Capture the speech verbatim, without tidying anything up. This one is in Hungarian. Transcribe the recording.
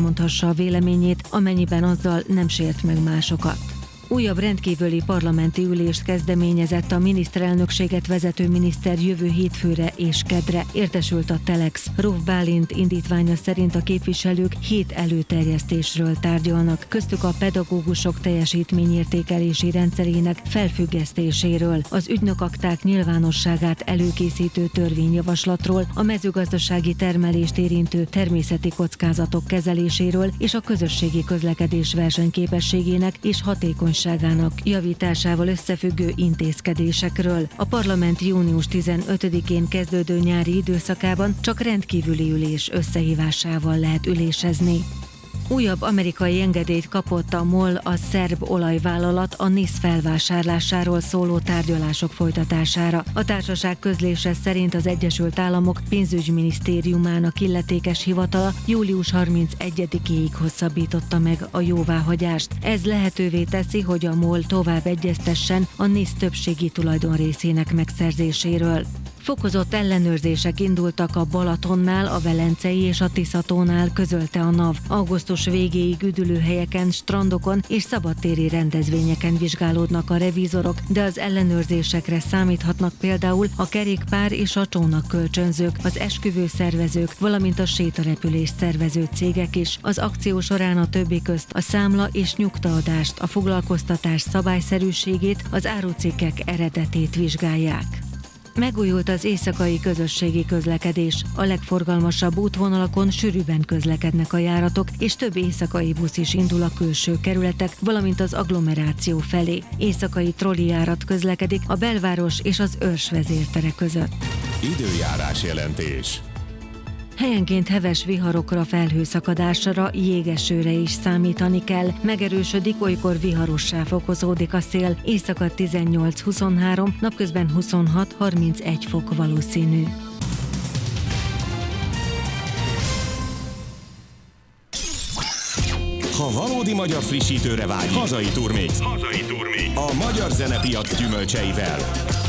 elmondhassa a véleményét, amennyiben azzal nem sért meg másokat. Újabb rendkívüli parlamenti ülést kezdeményezett a miniszterelnökséget vezető miniszter jövő hétfőre és kedre, értesült a Telex. Róf Bálint indítványa szerint a képviselők hét előterjesztésről tárgyalnak, köztük a pedagógusok teljesítményértékelési rendszerének felfüggesztéséről, az ügynökakták nyilvánosságát előkészítő törvényjavaslatról, a mezőgazdasági termelést érintő természeti kockázatok kezeléséről és a közösségi közlekedés versenyképességének és hatékonyságának javításával összefüggő intézkedésekről. A parlament június tizenötödikén kezdődő nyári időszakában csak rendkívüli ülés összehívásával lehet ülésezni. Újabb amerikai engedélyt kapott a MOL, a szerb olajvállalat a NISZ felvásárlásáról szóló tárgyalások folytatására. A társaság közlése szerint az Egyesült Államok pénzügyminisztériumának illetékes hivatala július harmincegyedikéig hosszabbította meg a jóváhagyást. Ez lehetővé teszi, hogy a MOL tovább egyeztessen a NISZ többségi tulajdonrészének megszerzéséről. Fokozott ellenőrzések indultak a Balatonnál, a Velencei és a Tiszatónál, közölte a NAV. Augusztus végéig üdülőhelyeken, strandokon és szabadtéri rendezvényeken vizsgálódnak a revízorok, de az ellenőrzésekre számíthatnak például a kerékpár és a csónakkölcsönzők, az esküvőszervezők, valamint a sétarepülést szervező cégek is. Az akció során a többi közt a számla és nyugtaadást, a foglalkoztatás szabályszerűségét, az árucikkek eredetét vizsgálják. Megújult az éjszakai közösségi közlekedés. A legforgalmasabb útvonalakon sűrűbben közlekednek a járatok, és több éjszakai busz is indul a külső kerületek, valamint az agglomeráció felé. Éjszakai trollijárat közlekedik a belváros és az Őrs vezértere között. Időjárás jelentés. Helyenként heves viharokra, felhőszakadásra, jégesőre is számítani kell. Megerősödik, olykor viharossá fokozódik a szél. Éjszaka tizennyolc-huszonhárom, napközben huszonhat-harmincegy fok valószínű. Ha valódi magyar frissítőre vágy, hazai Turmix. Hazai Turmix. A magyar zenepiac gyümölcseivel.